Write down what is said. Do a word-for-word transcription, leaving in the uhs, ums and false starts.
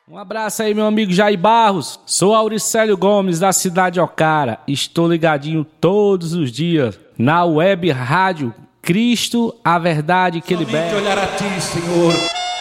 Um abraço aí, meu amigo Jair Barros. Sou Auricélio Gomes, da cidade de Ocara. Estou ligadinho todos os dias na web rádio Cristo, a verdade que liberta. Somente olhar a ti, Senhor.